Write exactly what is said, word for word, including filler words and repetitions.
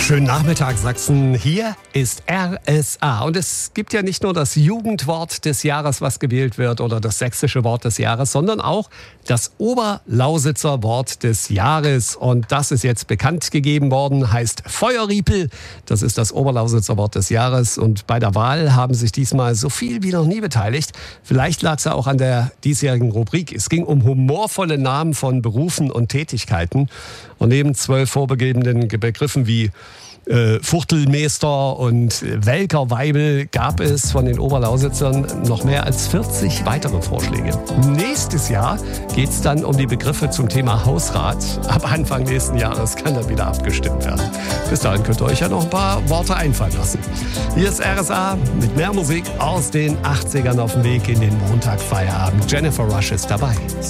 Schönen Nachmittag, Sachsen. Hier ist R S A. Und es gibt ja nicht nur das Jugendwort des Jahres, was gewählt wird, oder das sächsische Wort des Jahres, sondern auch das Oberlausitzer Wort des Jahres. Und das ist jetzt bekannt gegeben worden, heißt Feuerriepel. Das ist das Oberlausitzer Wort des Jahres. Und bei der Wahl haben sich diesmal so viel wie noch nie beteiligt. Vielleicht lag es ja auch an der diesjährigen Rubrik. Es ging um humorvolle Namen von Berufen und Tätigkeiten. Und neben zwölf vorgegebenen Begriffen wie äh, Fuchtelmeister und Welkerweibel gab es von den Oberlausitzern noch mehr als vierzig weitere Vorschläge. Nächstes Jahr geht es dann um die Begriffe zum Thema Hausrat. Ab Anfang nächsten Jahres kann dann wieder abgestimmt werden. Bis dahin könnt ihr euch ja noch ein paar Worte einfallen lassen. Hier ist R S A mit mehr Musik aus den achtzigern auf dem Weg in den Montagfeierabend. Jennifer Rush ist dabei.